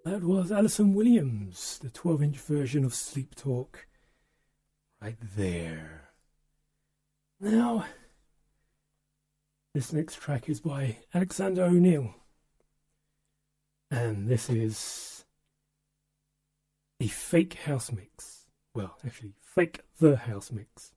That was Alison Williams, the 12-inch version of Sleep Talk, right there. Now, this next track is by Alexander O'Neal, and this is a fake house mix. Well, actually, fake the house mix.